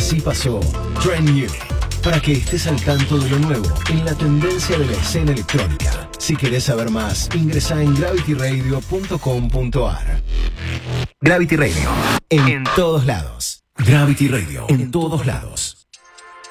Así pasó Trend New, para que estés al tanto de lo nuevo en la tendencia de la escena electrónica. Si querés saber más, ingresa en gravityradio.com.ar. Gravity Radio, en todos lados. Gravity Radio, en todos lados.